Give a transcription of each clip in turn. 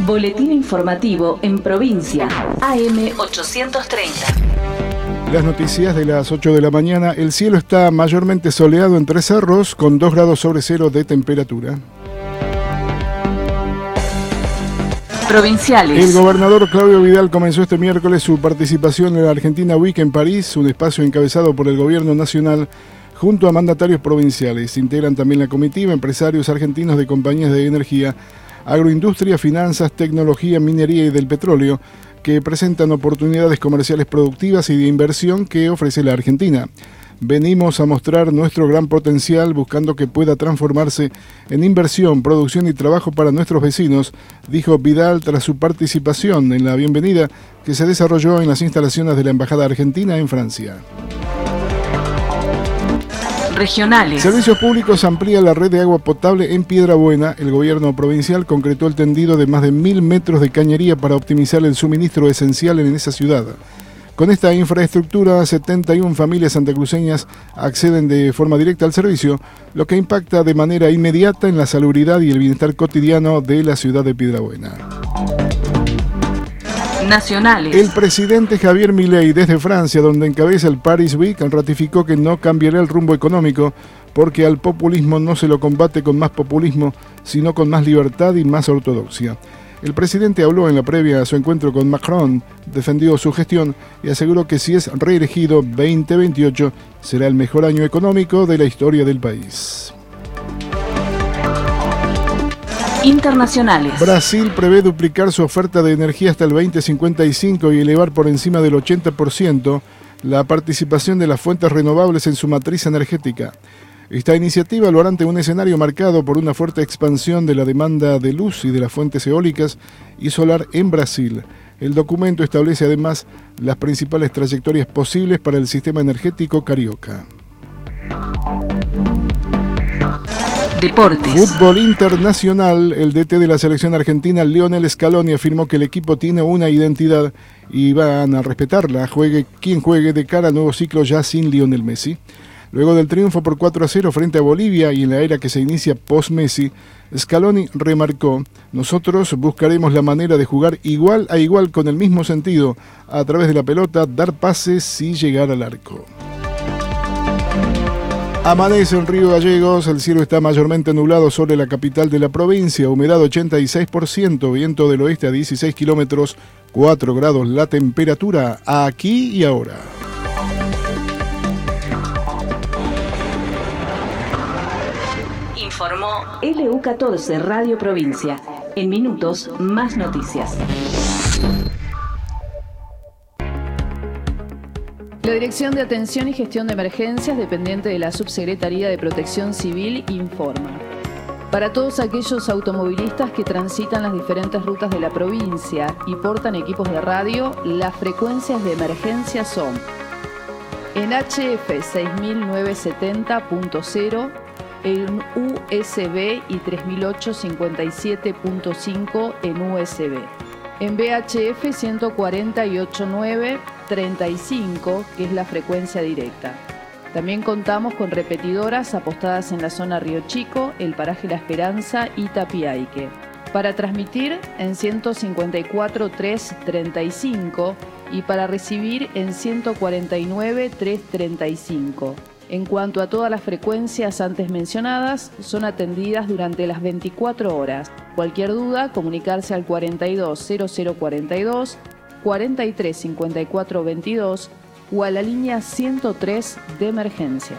Boletín informativo en provincia. AM 830. Las noticias de las 8 de la mañana. El cielo está mayormente soleado en Tres Cerros, con 2 grados sobre cero de temperatura. Provinciales. El gobernador Claudio Vidal comenzó este miércoles su participación en la Argentina Week en París, un espacio encabezado por el gobierno nacional junto a mandatarios provinciales. Se integran también la comitiva empresarios argentinos de compañías de energía, agroindustria, finanzas, tecnología, minería y del petróleo, que presentan oportunidades comerciales productivas y de inversión que ofrece la Argentina. Venimos a mostrar nuestro gran potencial buscando que pueda transformarse en inversión, producción y trabajo para nuestros vecinos, dijo Vidal tras su participación en la bienvenida que se desarrolló en las instalaciones de la Embajada Argentina en Francia. Regionales. Servicios Públicos amplía la red de agua potable en Piedrabuena. El gobierno provincial concretó el tendido de más de 1.000 metros de cañería para optimizar el suministro esencial en esa ciudad. Con esta infraestructura, 71 familias santacruceñas acceden de forma directa al servicio, lo que impacta de manera inmediata en la salubridad y el bienestar cotidiano de la ciudad de Piedrabuena. Nacionales. El presidente Javier Milei, desde Francia, donde encabeza el Paris Week, ratificó que no cambiará el rumbo económico porque al populismo no se lo combate con más populismo, sino con más libertad y más ortodoxia. El presidente habló en la previa a su encuentro con Macron, defendió su gestión y aseguró que si es reelegido, 2028 será el mejor año económico de la historia del país. Internacionales. Brasil prevé duplicar su oferta de energía hasta el 2055 y elevar por encima del 80% la participación de las fuentes renovables en su matriz energética. Esta iniciativa lo hará ante un escenario marcado por una fuerte expansión de la demanda de luz y de las fuentes eólicas y solar en Brasil. El documento establece además las principales trayectorias posibles para el sistema energético carioca. Deportes. Fútbol internacional. El DT de la selección argentina, Lionel Scaloni, afirmó que el equipo tiene una identidad y van a respetarla, juegue quien juegue, de cara al nuevo ciclo ya sin Lionel Messi. Luego del triunfo por 4-0 frente a Bolivia y en la era que se inicia post-Messi, Scaloni remarcó: nosotros buscaremos la manera de jugar igual a igual con el mismo sentido, a través de la pelota, dar pases y llegar al arco. Amanece en Río Gallegos, el cielo está mayormente nublado sobre la capital de la provincia, humedad 86%, viento del oeste a 16 kilómetros, 4 grados la temperatura, aquí y ahora. Informó LU14 Radio Provincia. En minutos, más noticias. La Dirección de Atención y Gestión de Emergencias, dependiente de la Subsecretaría de Protección Civil, informa. Para todos aquellos automovilistas que transitan las diferentes rutas de la provincia y portan equipos de radio, las frecuencias de emergencia son: en HF 6970.0, en USB y 3008-57.5 en USB. En VHF 148.935, que es la frecuencia directa. También contamos con repetidoras apostadas en la zona Río Chico, el paraje La Esperanza y Tapiaique. Para transmitir en 154.335 y para recibir en 149.335. En cuanto a todas las frecuencias antes mencionadas, son atendidas durante las 24 horas. Cualquier duda, comunicarse al 420042, 435422 o a la línea 103 de emergencias.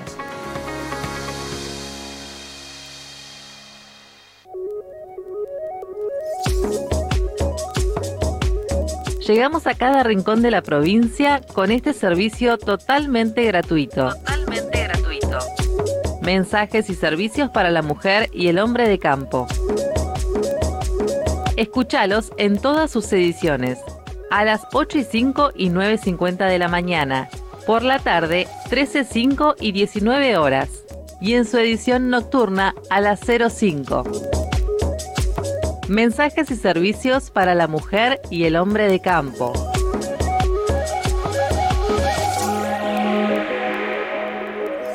Llegamos a cada rincón de la provincia con este servicio totalmente gratuito. Mensajes y servicios para la mujer y el hombre de campo. Escúchalos en todas sus ediciones, a las 8:05 y 9:50 de la mañana, por la tarde 13:05 y 19 horas, y en su edición nocturna a las 05. Mensajes y servicios para la mujer y el hombre de campo.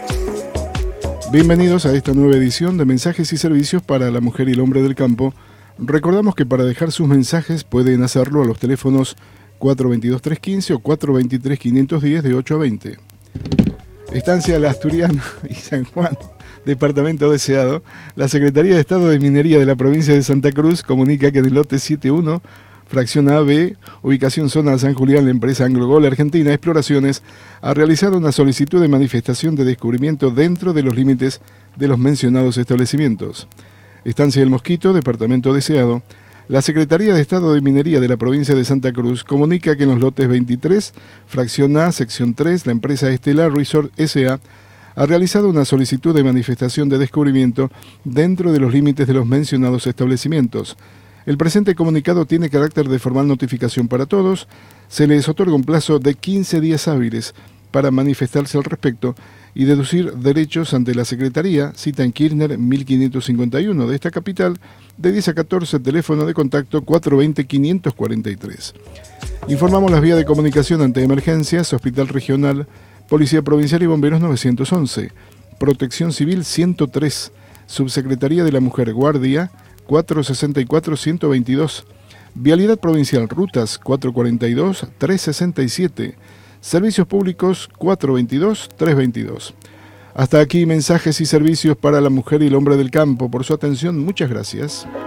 Bienvenidos a esta nueva edición de Mensajes y Servicios para la Mujer y el Hombre del Campo, Recordamos que para dejar sus mensajes pueden hacerlo a los teléfonos 422-315 o 423-510 de 8 a 20. Estancia La Asturiana y San Juan, departamento deseado. La Secretaría de Estado de Minería de la provincia de Santa Cruz comunica que en el lote 71, fracción AB, ubicación zona San Julián, la empresa Anglo-Gol Argentina Exploraciones ha realizado una solicitud de manifestación de descubrimiento dentro de los límites de los mencionados establecimientos. Estancia El Mosquito, departamento deseado. La Secretaría de Estado de Minería de la provincia de Santa Cruz comunica que en los lotes 23, fracción A, sección 3, la empresa Estelar Resort S.A. ha realizado una solicitud de manifestación de descubrimiento dentro de los límites de los mencionados establecimientos. El presente comunicado tiene carácter de formal notificación para todos. Se les otorga un plazo de 15 días hábiles para manifestarse al respecto y deducir derechos ante la Secretaría, cita en Kirchner 1551 de esta capital, de 10 a 14, teléfono de contacto 420-543. Informamos las vías de comunicación ante emergencias, Hospital Regional, Policía Provincial y Bomberos 911, Protección Civil 103, Subsecretaría de la Mujer Guardia 464-122, Vialidad Provincial Rutas 442-367, Servicios Públicos 422-322. Hasta aquí mensajes y servicios para la mujer y el hombre del campo. Por su atención, muchas gracias.